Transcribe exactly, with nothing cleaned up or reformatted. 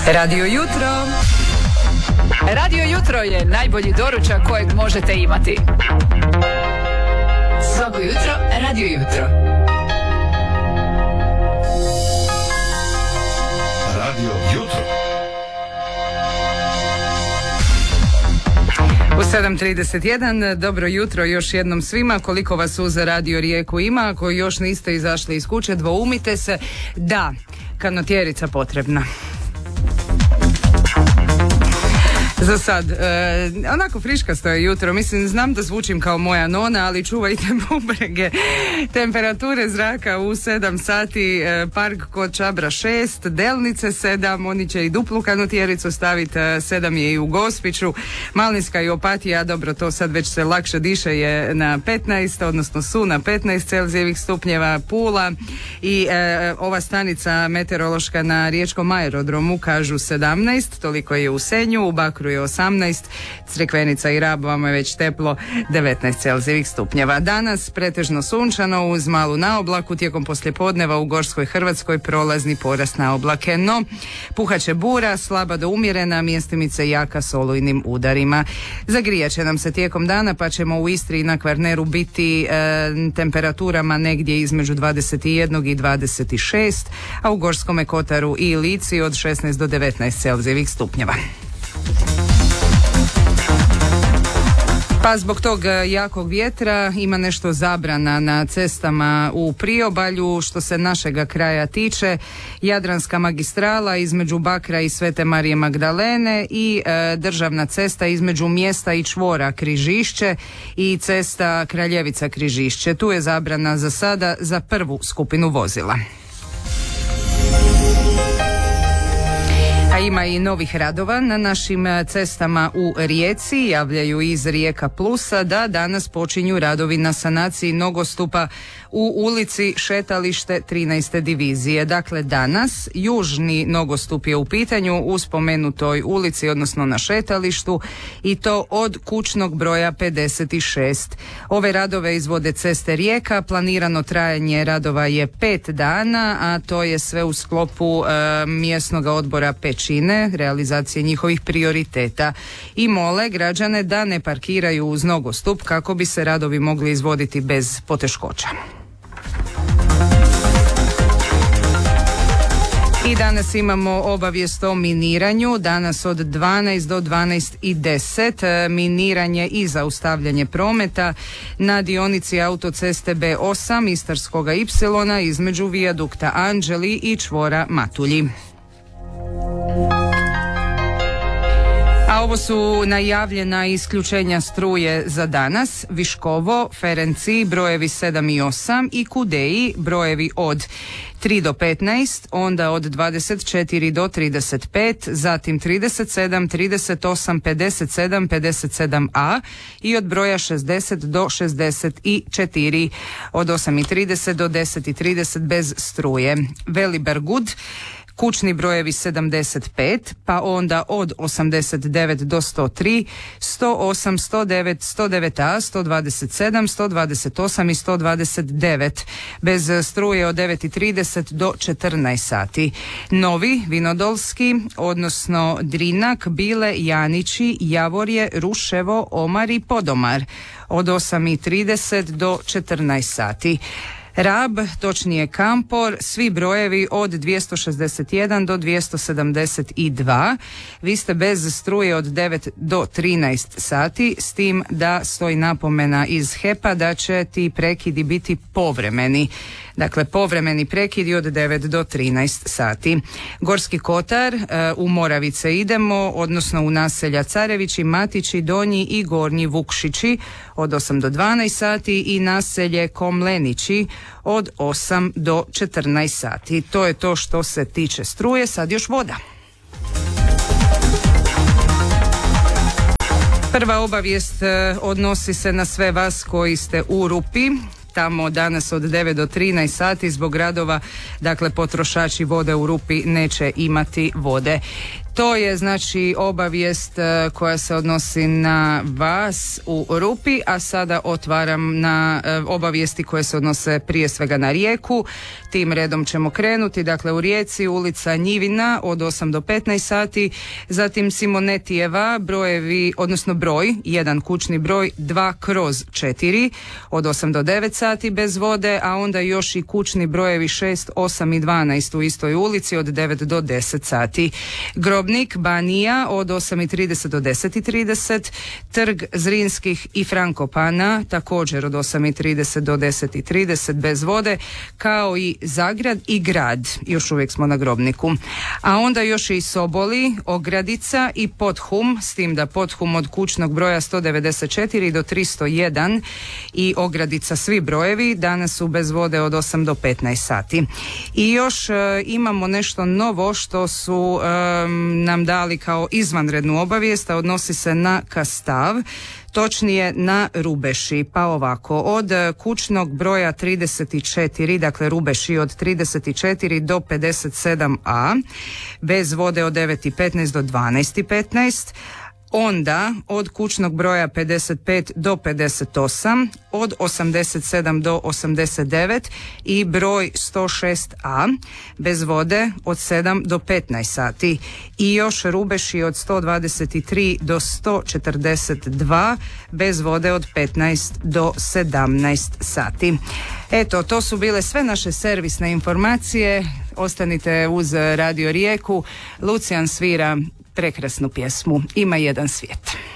Radio Jutro. Radio Jutro je najbolji doručak kojeg možete imati. Svako jutro, Radio Jutro. Radio Jutro. U sedam trideset jedan, dobro jutro još jednom svima. Koliko vas uz Radio Rijeku ima, ako još niste izašli iz kuće, dvoumite se. Da, kanotjerica potrebna. Za sad, e, onako friškasto je jutro, mislim, znam da zvučim kao moja nona, ali čuvajte bubrege. Temperature zraka u sedam sati, e, park kod Čabra šest, Delnice sedam, oni će i duplu kanotjericu staviti, sedam je i u Gospiću, Malninska i Opatija, dobro, to sad već se lakše diše, je na petnaest, odnosno su na petnaest Celzijevih stupnjeva, Pula i e, ova stanica meteorološka na Riječkom aerodromu kažu sedamnaest, toliko je u Senju, u Bakru je osamnaest, Crikvenica i Rab, vama je već teplo, devetnaest Celzijevih stupnjeva. Danas pretežno sunčano uz malu naoblaku, tijekom poslijepodneva u Gorskoj Hrvatskoj prolazni porast naoblake, no puhaće bura, slaba do umjerena, mjestimice jaka s olujnim udarima. Zagrijat će nam se tijekom dana, pa ćemo u Istri i na Kvarneru biti e, temperaturama negdje između dvadeset jedan i dvadeset šest, a u Gorskome Kotaru i Lici od šesnaest do devetnaest Celzijevih stupnjeva. Pa zbog tog jakog vjetra ima nešto zabrana na cestama u priobalju. Što se našega kraja tiče, Jadranska magistrala između Bakra i Svete Marije Magdalene i e, državna cesta između mjesta i čvora Križišće i cesta Kraljevica Križišće. Tu je zabrana za sada za prvu skupinu vozila. A ima i novih radova na našim cestama u Rijeci. Javljaju iz Rijeka Plusa da danas počinju radovi na sanaciji nogostupa u ulici Šetalište trinaeste divizije. Dakle, danas južni nogostup je u pitanju u spomenutoj ulici, odnosno na šetalištu, i to od kućnog broja pedeset šest. Ove radove izvode Ceste Rijeka. Planirano trajanje radova je pet dana, a to je sve u sklopu e, mjesnog odbora Pećine, realizacije njihovih prioriteta, i mole građane da ne parkiraju uz nogostup kako bi se radovi mogli izvoditi bez poteškoća. I danas imamo obavijest o miniranju, danas od dvanaest do dvanaest i deset, miniranje i zaustavljanje prometa na dionici autoceste be osam Istarskoga Ipsilona između vijadukta Anđeli i čvora Matulji. A ovo su najavljena isključenja struje za danas: Viškovo, Ferenci, brojevi sedam i osam, i Kudeji, brojevi od tri do petnaest, onda od dvadeset četiri do trideset pet, zatim trideset sedam, trideset osam, pedeset sedam, pedeset sedam a i od broja šezdeset do šezdeset četiri, od osam i trideset do deset i trideset bez struje. Velibergud, kućni brojevi sedamdeset pet, pa onda od osamdeset devet do sto tri, sto osam, sto devet, sto devet a, sto dvadeset sedam, sto dvadeset osam i sto dvadeset devet. Bez struje od devet i trideset do četrnaest sati. Novi, Vinodolski, odnosno Drinak, Bile, Janići, Javorje, Ruševo, Omar i Podomar. Od osam i trideset do četrnaest sati. Rab, točnije Kampor, svi brojevi od dvjesto šezdeset jedan do dvjesto sedamdeset dva. Vi ste bez struje od devet do trinaest sati, s tim da stoji napomena iz he pa da će ti prekidi biti povremeni. Dakle, povremeni prekidi od devet do trinaest sati. Gorski Kotar, u Moravice idemo, odnosno u naselja Carevići, Matići, Donji i Gornji Vukšići od osam do dvanaest sati i naselje Komlenići od osam do četrnaest sati. To je to što se tiče struje, sad još voda. Prva obavijest odnosi se na sve vas koji ste u Rupi. Tamo danas od devet do trinaest sati zbog radova, dakle, potrošači vode u Rupi neće imati vode. To je znači obavijest e, koja se odnosi na vas u Rupi, a sada otvaram na e, obavijesti koje se odnose prije svega na Rijeku. Tim redom ćemo krenuti. Dakle, u Rijeci ulica Njivina od osam do petnaest sati, zatim Simonetijeva brojevi, odnosno broj, jedan kućni broj dva kroz četiri od osam do devet sati bez vode, a onda još i kućni brojevi šest, osam i dvanaest u istoj ulici od devet do deset sati. Grobnik Banija od osam i trideset do deset i trideset, Trg Zrinskih i Frankopana također od osam i trideset do deset i trideset bez vode, kao i Zagrad i Grad, još uvijek smo na Grobniku. A onda još i Soboli, Ogradica i Podhum, s tim da Podhum od kućnog broja sto devedeset četiri do tristo jedan i Ogradica svi brojevi danas su bez vode od osam do petnaest sati. I još e, imamo nešto novo što su e, nam dali kao izvanrednu obavijest, a odnosi se na Kastav, točnije na Rubeši. Pa ovako, od kućnog broja trideset četiri, dakle Rubeši od trideset četiri do pedeset sedam a, bez vode od devet i petnaest do dvanaest i petnaest, onda od kućnog broja pedeset pet do pedeset osam, od osamdeset sedam do osamdeset devet i broj sto šest a, bez vode od sedam do petnaest sati. I još Rubeši od sto dvadeset tri do sto četrdeset dva, bez vode od petnaest do sedamnaest sati. Eto, to su bile sve naše servisne informacije. Ostanite uz Radio Rijeku. Lucijan svira prekrasnu pjesmu Ima jedan svijet.